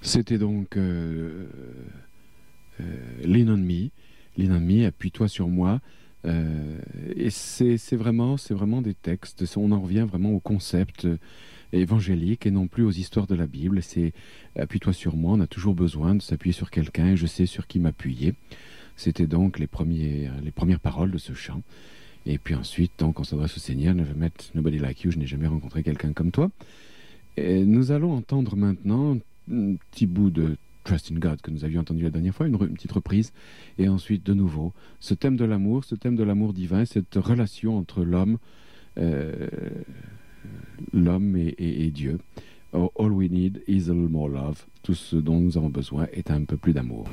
C'était donc Lean on Me. Lean on Me, appuie-toi sur moi. Et c'est vraiment des textes. On en revient vraiment au concept évangélique et non plus aux histoires de la Bible. C'est appuie-toi sur moi. On a toujours besoin de s'appuyer sur quelqu'un et je sais sur qui m'appuyer. C'était donc les premières paroles de ce chant. Et puis ensuite, donc, on s'adresse au Seigneur. Never met nobody like you. Je n'ai jamais rencontré quelqu'un comme toi. Et nous allons entendre maintenant un petit bout de Trust in God que nous avions entendu la dernière fois, une petite reprise, et ensuite de nouveau ce thème de l'amour divin, cette relation entre euh, l'homme et Dieu. All we need is a little more love. Tout ce dont nous avons besoin est un peu plus d'amour.